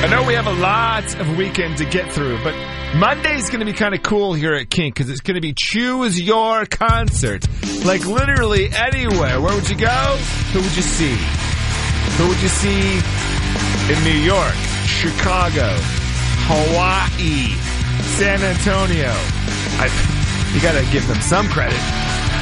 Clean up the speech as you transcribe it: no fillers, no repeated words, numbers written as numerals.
I know we have a lot of weekend to get through, but Monday's going to be kind of cool here at Kink because it's going to be Choose Your Concert. Like literally anywhere. Where would you go? Who would you see? Who would you see in New York, Chicago, Hawaii, San Antonio? You got to give them some credit.